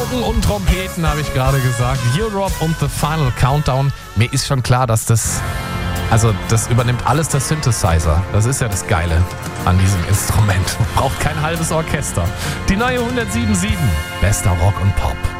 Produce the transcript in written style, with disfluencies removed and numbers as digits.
Pauken und Trompeten, habe ich gerade gesagt. Europe und The Final Countdown. Mir ist schon klar, dass das übernimmt alles der Synthesizer. Das ist ja das Geile an diesem Instrument. Braucht kein halbes Orchester. Die neue 107.7. Bester Rock und Pop.